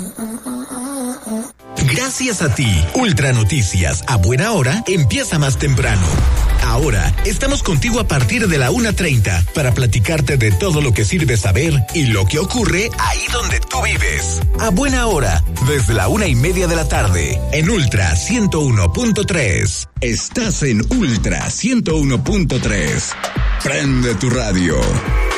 Gracias a ti, Ultra Noticias a buena hora empieza más temprano. Ahora estamos contigo a partir de la 1:30 para platicarte de todo lo que sirve saber y lo que ocurre ahí donde tú vives. A buena hora, desde la 1:30 de la tarde, en Ultra 101.3. Estás en Ultra 101.3. Prende tu radio.